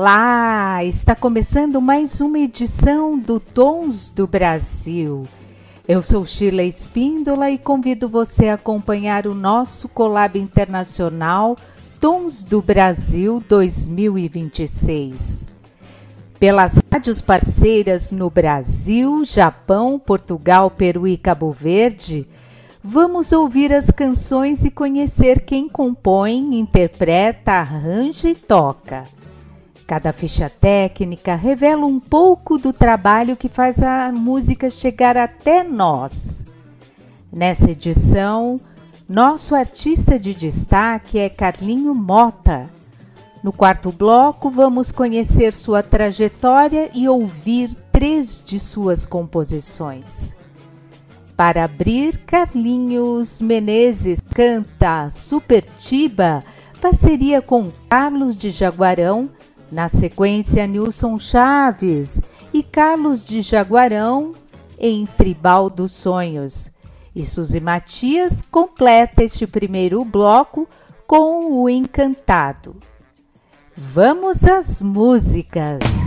Olá! Está começando mais uma edição do Tons do Brasil. Eu sou Sheila Espíndola e convido você a acompanhar o nosso Collab Internacional Tons do Brasil 2026. Pelas rádios parceiras no Brasil, Japão, Portugal, Peru e Cabo Verde, vamos ouvir as canções e conhecer quem compõe, interpreta, arranja e toca. Cada ficha técnica revela um pouco do trabalho que faz a música chegar até nós. Nessa edição, nosso artista de destaque é Carlinho Mota. No quarto bloco, vamos conhecer sua trajetória e ouvir 3 de suas composições. Para abrir, Carlinhos Menezes canta Supertiba, parceria com Carlos de Jaguarão, na sequência Nilson Chaves e Carlos de Jaguarão em Tribal dos Sonhos. E Suzy Matias completa este primeiro bloco com o Encantado. Vamos às músicas!